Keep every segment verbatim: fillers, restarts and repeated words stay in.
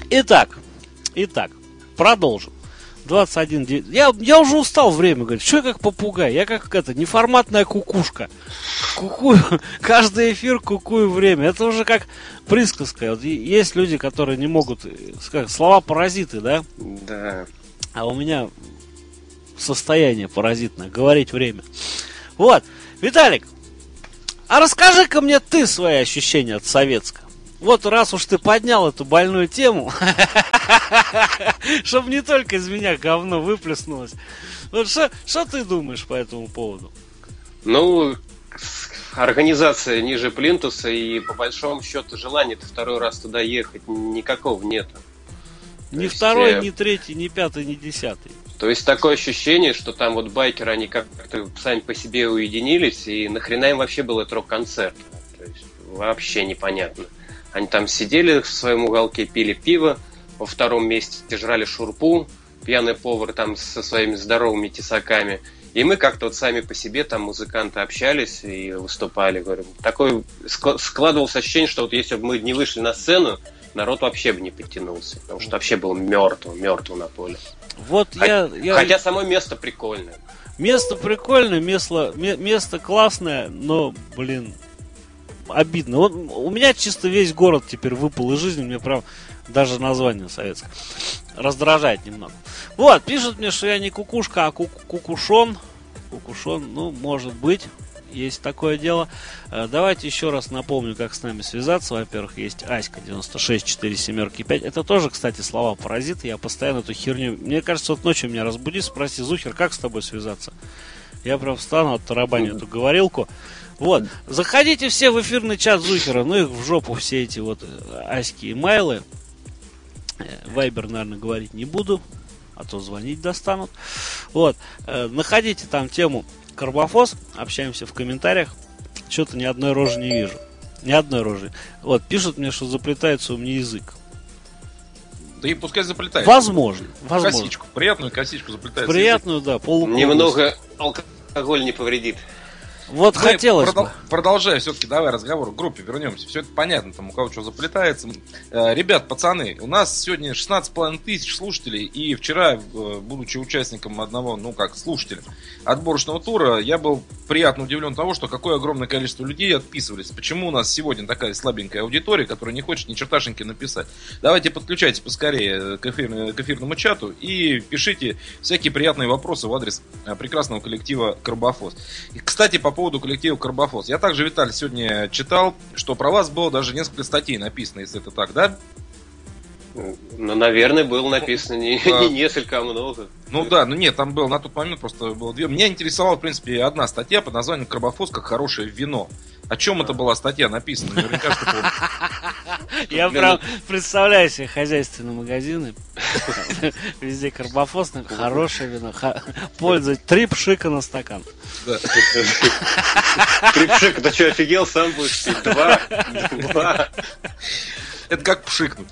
Итак, итак, продолжим. двадцать один девять. Я, я уже устал время говорить. Что я как попугай? Я как это, неформатная кукушка. Кукую. Каждый эфир кукую время. Это уже как присказка. Вот есть люди, которые не могут, как слова паразиты, да? Да. А у меня состояние паразитное. Говорить время. Вот. Виталик, а расскажи-ка мне ты свои ощущения от Советска. Вот раз уж ты поднял эту больную тему, чтобы не только из меня говно выплеснулось. Вот что ты думаешь по этому поводу? Ну, организация ниже плинтуса, и по большому счету желания-то второй раз туда ехать никакого нету. Ни второй, есть, ни третий, ни пятый, ни десятый. То есть такое ощущение, что там вот байкеры, они как-то сами по себе уединились, и нахрена им вообще был этот рок-концерт? То есть вообще непонятно. Они там сидели в своем уголке, пили пиво, во втором месте жрали шурпу, пьяный повар там со своими здоровыми тесаками. И мы как-то вот сами по себе, там музыканты общались и выступали. Говорю, такое складывалось ощущение, что вот если бы мы не вышли на сцену, народ вообще бы не подтянулся, потому что вообще был мертв, мертв на поле. Вот я, я... Хотя само место прикольное. Место прикольное, место, место классное, но, блин, обидно. Вот у меня чисто весь город теперь выпал из жизни, мне прям даже название советское раздражает немного. Вот, пишут мне, что я не кукушка, а ку- кукушон. Кукушон, ну, может быть, есть такое дело. Давайте еще раз напомню, как с нами связаться. Во-первых, есть Аська девяносто шесть четыре семь пять. Это тоже, кстати, слова паразиты. Я постоянно эту херню... Мне кажется, вот ночью меня разбуди, спроси, Зухер, как с тобой связаться? Я прям встану, оттарабаню эту говорилку. Вот, заходите все в эфирный чат Зухера, ну их в жопу все эти вот аськи и майлы. Вайбер, наверное, говорить не буду, а то звонить достанут. Вот, э, находите там тему Карбофос, общаемся в комментариях. Что-то ни одной рожи не вижу. Ни одной рожи. Вот, пишут мне, что заплетается у меня язык. Да и пускай заплетается. Возможно, возможно. Косичку, приятную косичку заплетается. Приятную, язык. Да, полукруглость. Немного алкоголь не повредит. Вот мы хотелось продол- бы. Продолжая все-таки, давай разговор к группе вернемся. Все это понятно, там у кого что заплетается. Э, ребят, пацаны, у нас сегодня шестнадцать с половиной тысяч слушателей. И вчера, э, будучи участником одного, ну как, слушателем отборочного тура, я был приятно удивлен того, что какое огромное количество людей отписывались. Почему у нас сегодня такая слабенькая аудитория, которая не хочет ни черташеньки написать? Давайте подключайте поскорее к, эфир, к эфирному чату и пишите всякие приятные вопросы в адрес прекрасного коллектива Карбофос. И, кстати, по поводу коллектива Карбофос. Я также, Виталий, сегодня читал, что про вас было даже несколько статей написано, если это так, да? Ну, наверное, было написано не, а, не несколько, а много. Ну да, ну нет, там было на тот момент просто было две. Меня интересовала, в принципе, одна статья под названием «Карбофос как хорошее вино». О чем это была статья написана? Наверняка, что помню. Я прям представляю себе хозяйственные магазины. Везде Карбофос, хорошее вино. Пользуйтесь. Три пшика на стакан. Три пшика, ты что, офигел? Сам будешь пить? Два. Два. Это как пшикнуть.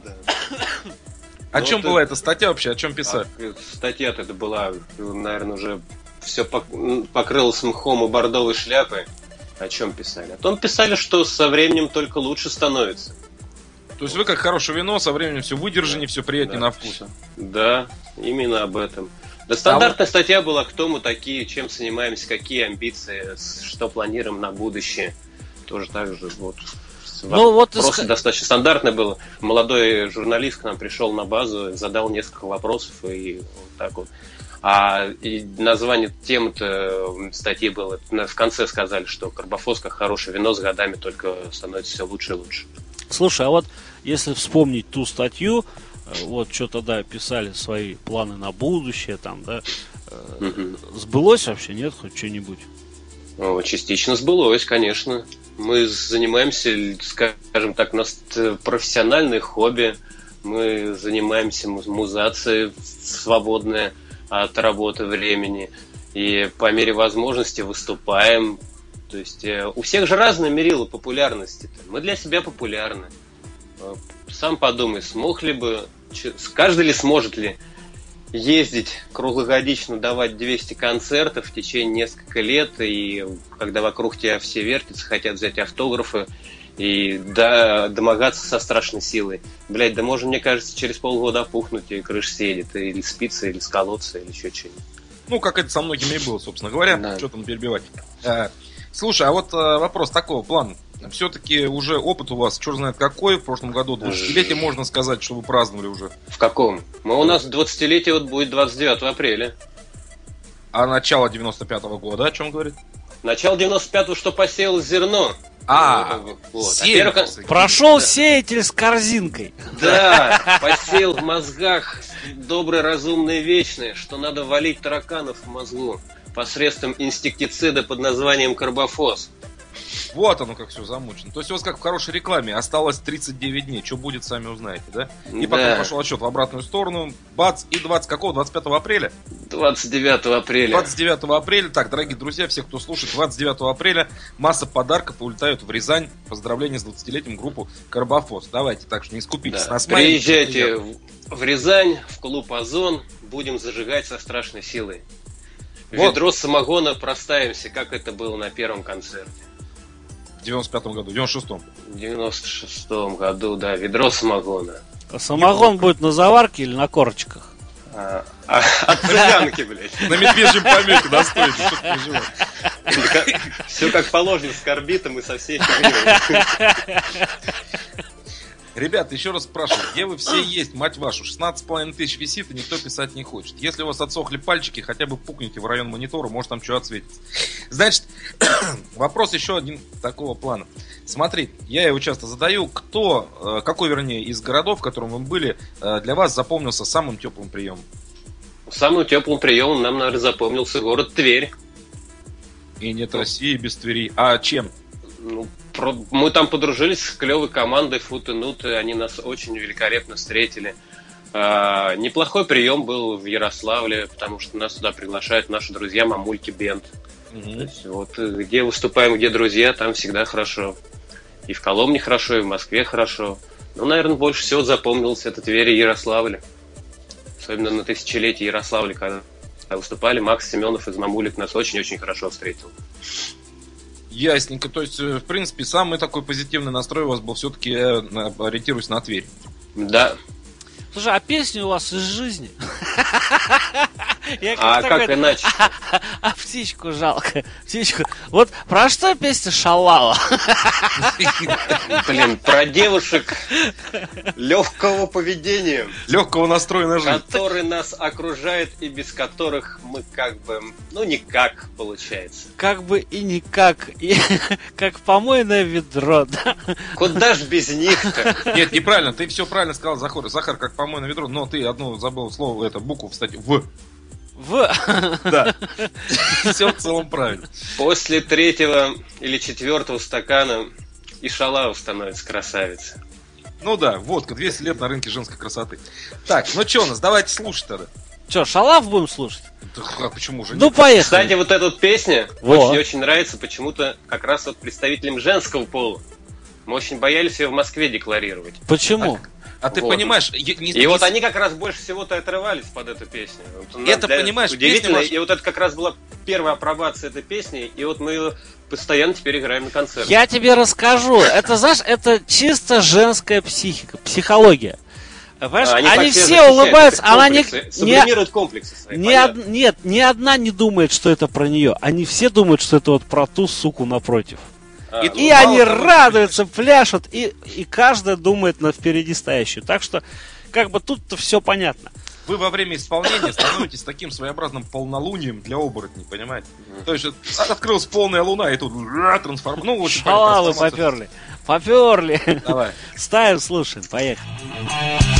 О чем была эта статья вообще? О чем писали? Статья-то это была, наверное, уже все покрылось мхом и бордовой шляпой. О чем писали? О том писали, что со временем только лучше становится. То есть вы как хорошее вино, со временем все выдержаннее, все приятнее на вкус. Да, именно об этом. Да, стандартная статья была, кто мы такие, чем занимаемся, какие амбиции, что планируем на будущее. Тоже так же вот. Ну, вот просто иск... достаточно стандартно было. Молодой журналист к нам пришел на базу, задал несколько вопросов и вот так вот. А и название темы-то статьи было, в конце сказали, что Карбофос как хорошее вино с годами только становится все лучше и лучше. Слушай, а вот если вспомнить ту статью, вот что тогда писали свои планы на будущее, там, да, угу. Сбылось вообще, нет, хоть что-нибудь? О, частично сбылось, конечно. Мы занимаемся, скажем так, у нас профессиональное хобби, мы занимаемся музацией свободное от работы времени, и по мере возможности выступаем. То есть у всех же разные мерила популярности. Мы для себя популярны. Сам подумай, смог ли бы, каждый ли сможет ли ездить круглогодично, давать двести концертов в течение нескольких лет, и когда вокруг тебя все вертятся, хотят взять автографы, И да, домогаться со страшной силой. Блять, да можно, мне кажется, через полгода опухнуть и крыша съедет. Или спиться, или сколоться, или еще что-нибудь. Ну, как это со многими и было, собственно говоря. Да. Что там перебивать. Э, слушай, а вот э, вопрос такого плана. Все-таки уже опыт у вас, черт знает какой. В прошлом году двадцатилетие, можно сказать, что вы праздновали уже. В каком? Мы, у нас двадцатилетие вот будет двадцать девятого апреля. А начало девяносто пятого года о чем говорит? Начало девяносто пятого, что посеял зерно. А, вот. сеял. А первый... Прошел да. Сеятель с корзинкой. Да, посеял в мозгах доброе, разумное, вечное, что надо валить тараканов в мозгу посредством инсектицида под названием карбофос. Вот оно как все замучено. То есть у вас как в хорошей рекламе. Осталось тридцать девять дней. Что будет, сами узнаете, да? И потом да. пошел отсчет в обратную сторону. Бац, и двадцать какого? двадцать пятого апреля? двадцать девятого апреля. двадцать девятого апреля. Так, дорогие друзья, все, кто слушает, двадцать девятого апреля масса подарков улетают в Рязань. Поздравления с двадцатилетием группу Карбофос. Давайте, так что не скупитесь да. на смайлик. Приезжайте в, в Рязань, в клуб Озон. Будем зажигать со страшной силой. Вот. Ведро самогона проставимся, как это было на первом концерте. В девяносто пятом году, в девяносто шестом. В девяносто шестом году, да, ведро самогона. А самогон будет на заварке или на корочках? А, а, от цыганки, блядь. На медвежьем помете достойно, что ты переживаешь. Все как положено, с корбитом и со всей фигней. Ребята, еще раз спрашиваю, где вы все есть, мать вашу? шестнадцать с половиной тысяч висит, и никто писать не хочет. Если у вас отсохли пальчики, хотя бы пукните в район монитора, может там что отсветится. Значит, вопрос еще один такого плана. Смотри, я его часто задаю. Кто, какой, вернее, из городов, в котором вы были, для вас запомнился самым теплым приемом? Самым теплым приемом нам, наверное, запомнился город Тверь. И нет России без Твери. А чем? Ну, про... мы там подружились с клевой командой Футы Нуты, они нас очень великолепно встретили. А, неплохой прием был в Ярославле, потому что нас туда приглашают наши друзья Мамульки Бенд. Угу. То есть, вот, где выступаем, где друзья, там всегда хорошо. И в Коломне хорошо, и в Москве хорошо. Ну, наверное, больше всего запомнился это Тверь и Ярославль. Особенно на тысячелетие Ярославля, когда выступали, Макс Семенов из Мамулек нас очень-очень хорошо встретил. Ясненько. То есть, в принципе, самый такой позитивный настрой у вас был все-таки, ориентируясь на Тверь. Да. Слушай, а песни у вас из жизни? А как иначе? А птичку жалко. Птичку. Вот про что песня Шалава? Блин, про девушек легкого поведения. Легкого настроя на жизнь. Который нас окружает и без которых мы как бы, ну никак получается. Как бы и никак. И, как помойное ведро, да? Куда ж без них-то? Нет, неправильно. Ты все правильно сказал, Захар. Захар, как помойное ведро. Но ты одну забыл слово, это букву, кстати, В. В. Да. Все в целом правильно. После третьего или четвертого стакана и шалава становится красавицей. Ну да, водка, двести лет на рынке женской красоты. Так, ну что у нас, давайте слушать тогда. Че, шалав будем слушать? Да, а почему же? Ну нет? поехали. Кстати, вот эта вот песня Во. очень-очень нравится почему-то как раз вот представителям женского пола. Мы очень боялись ее в Москве декларировать. Почему? А ты Вот. понимаешь... Не, И не... вот они как раз больше всего-то отрывались под эту песню. Вот Это, для... понимаешь, удивительно. песня... И вот это как раз была первая апробация этой песни, и вот мы ее постоянно теперь играем на концертах. Я тебе расскажу. Это, знаешь, это чисто женская психика, психология. Понимаешь? А, они они все защищают улыбаются, она не... Сублимируют комплексы свои, ни од... Нет, ни одна не думает, что это про нее. Они все думают, что это вот про ту суку напротив. А, и ну, и они того, радуются, пляшут, и, и каждая думает на впереди стоящую. Так что, как бы тут-то все понятно. Вы во время исполнения становитесь таким своеобразным полнолунием для оборотней, понимаете? Mm-hmm. То есть открылась полная луна, и тут трансформация. Ну, очень шалавы поперли. Поперли. Давай. Ставим, слушаем, поехали.